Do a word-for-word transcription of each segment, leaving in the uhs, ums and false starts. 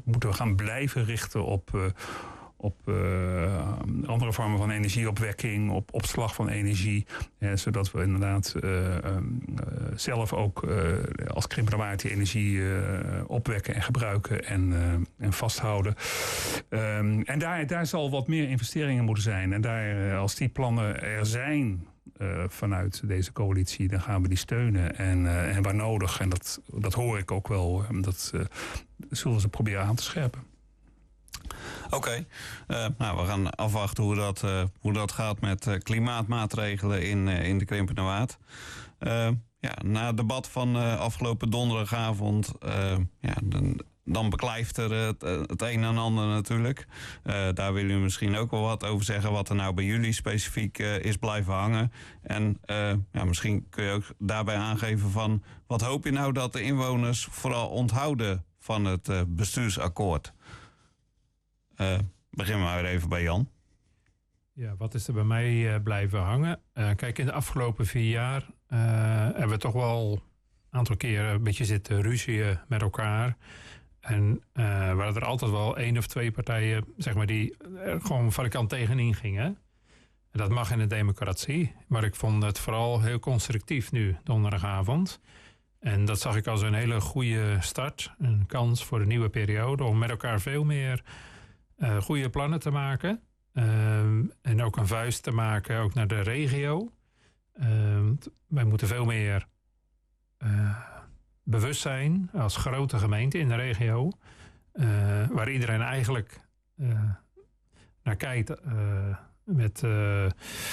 moeten we gaan blijven richten op... Uh, op uh, andere vormen van energieopwekking, op opslag van energie. Eh, zodat we inderdaad uh, um, uh, zelf ook uh, als Krimpener Waard die energie uh, opwekken en gebruiken en, uh, en vasthouden. Um, en daar, daar zal wat meer investeringen moeten zijn. En daar, uh, als die plannen er zijn uh, vanuit deze coalitie, dan gaan we die steunen. En, uh, en waar nodig, en dat, dat hoor ik ook wel, dat uh, zullen ze proberen aan te scherpen. Oké, okay. uh, nou, we gaan afwachten hoe dat, uh, hoe dat gaat met uh, klimaatmaatregelen in, uh, in de Krimpener Waard. Uh, ja, na het debat van uh, afgelopen donderdagavond, uh, ja, dan, dan beklijft er het, het een en ander natuurlijk. Uh, daar willen jullie misschien ook wel wat over zeggen, wat er nou bij jullie specifiek uh, is blijven hangen. En uh, ja, misschien kun je ook daarbij aangeven van, wat hoop je nou dat de inwoners vooral onthouden van het uh, bestuursakkoord? Uh, begin maar weer even bij Jan. Ja, wat is er bij mij uh, blijven hangen? Uh, kijk, in de afgelopen vier jaar uh, hebben we toch wel een aantal keren een beetje zitten ruzien met elkaar. En uh, waren er altijd wel één of twee partijen, zeg maar, die er gewoon van de kant tegenin gingen. En dat mag in een democratie. Maar ik vond het vooral heel constructief nu, donderdagavond. En dat zag ik als een hele goede start. Een kans voor de nieuwe periode om met elkaar veel meer Uh, goede plannen te maken. Uh, en ook een vuist te maken, ook naar de regio. Uh, t- wij moeten veel meer uh, bewust zijn als grote gemeente in de regio. Uh, waar iedereen eigenlijk uh, naar kijkt. Uh, met, uh,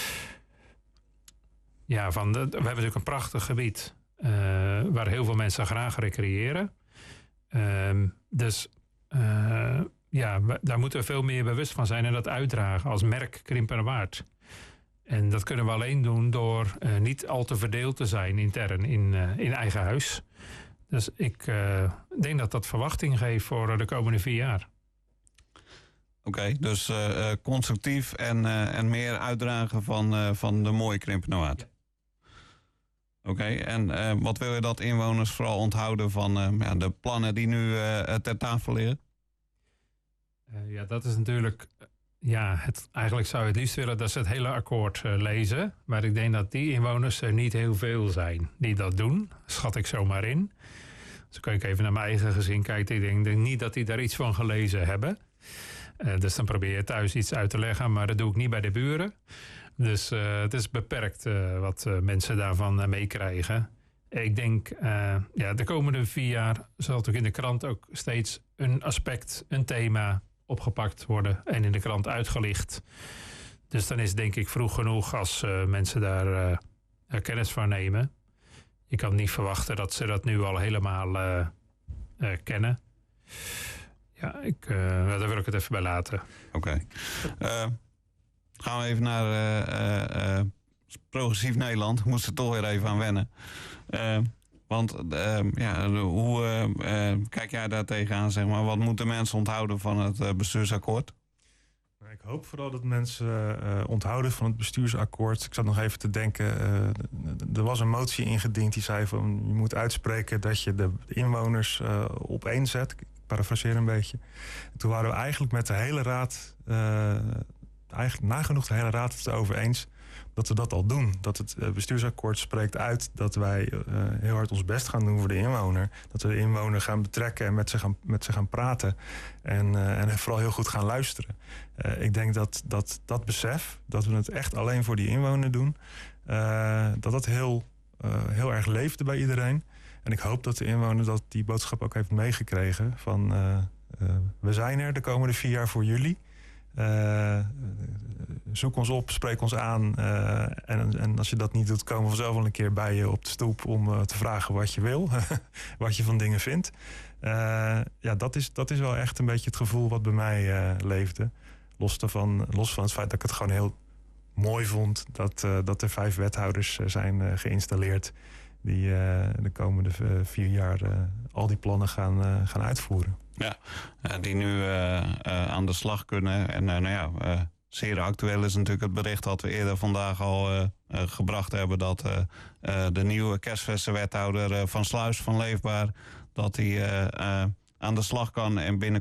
ja, van de, we hebben natuurlijk een prachtig gebied. Uh, waar heel veel mensen graag recreëren. Uh, dus... Uh, Ja, daar moeten we veel meer bewust van zijn en dat uitdragen als merk Krimpener Waard. En dat kunnen we alleen doen door uh, niet al te verdeeld te zijn intern in, uh, in eigen huis. Dus ik uh, denk dat dat verwachting geeft voor de komende vier jaar. Oké, okay, dus uh, constructief en, uh, en meer uitdragen van, uh, van de mooie Krimpener Waard. Ja. Oké, okay, en uh, wat wil je dat inwoners vooral onthouden van uh, ja, de plannen die nu uh, ter tafel liggen? Uh, ja, dat is natuurlijk... Ja, het, eigenlijk zou je het liefst willen dat ze het hele akkoord uh, lezen. Maar ik denk dat die inwoners er niet heel veel zijn die dat doen. Schat ik zomaar in. Dus kan ik even naar mijn eigen gezin kijken. Ik denk, denk niet dat die daar iets van gelezen hebben. Uh, dus dan probeer je thuis iets uit te leggen. Maar dat doe ik niet bij de buren. Dus uh, het is beperkt uh, wat uh, mensen daarvan uh, meekrijgen. Ik denk, uh, ja, de komende vier jaar zal natuurlijk in de krant ook steeds een aspect, een thema opgepakt worden en in de krant uitgelicht. Dus dan is het denk ik vroeg genoeg als uh, mensen daar uh, kennis van nemen. Je kan niet verwachten dat ze dat nu al helemaal uh, uh, kennen. Ja, ik, uh, daar wil ik het even bij laten. Oké. Okay. Uh, gaan we even naar uh, uh, progressief Nederland. Ik moest er toch weer even aan wennen. Uh, Want uh, ja, hoe uh, uh, kijk jij daar tegenaan, zeg maar? Wat moeten mensen onthouden van het uh, bestuursakkoord? Ik hoop vooral dat mensen uh, onthouden van het bestuursakkoord. Ik zat nog even te denken, uh, er was een motie ingediend die zei van je moet uitspreken dat je de inwoners uh, opeenzet. Ik parafraseer een beetje. En toen waren we eigenlijk met de hele raad, uh, eigenlijk nagenoeg de hele raad het erover eens dat we dat al doen. Dat het bestuursakkoord spreekt uit dat wij uh, heel hard ons best gaan doen voor de inwoner. Dat we de inwoner gaan betrekken en met ze gaan, met ze gaan praten. En, uh, en vooral heel goed gaan luisteren. Uh, ik denk dat, dat dat besef, dat we het echt alleen voor die inwoner doen, Uh, dat dat heel, uh, heel erg leefde bij iedereen. En ik hoop dat de inwoner dat die boodschap ook heeft meegekregen. Van uh, uh, we zijn er de komende vier jaar voor jullie. Uh, zoek ons op, spreek ons aan. Uh, en, en als je dat niet doet, komen we zelf wel een keer bij je op de stoep om uh, te vragen wat je wil. Wat je van dingen vindt. Uh, ja, dat is, dat is wel echt een beetje het gevoel wat bij mij uh, leefde. Los, daarvan, los van het feit dat ik het gewoon heel mooi vond dat, uh, dat er vijf wethouders uh, zijn uh, geïnstalleerd die uh, de komende uh, vier jaar uh, al die plannen gaan, uh, gaan uitvoeren. Ja, uh, die nu uh, uh, aan de slag kunnen. En uh, nou ja, uh, zeer actueel is natuurlijk het bericht dat we eerder vandaag al uh, uh, gebracht hebben dat uh, uh, de nieuwe Kersverse wethouder uh, Van Sluis van Leefbaar, dat hij uh, uh, aan de slag kan en binnen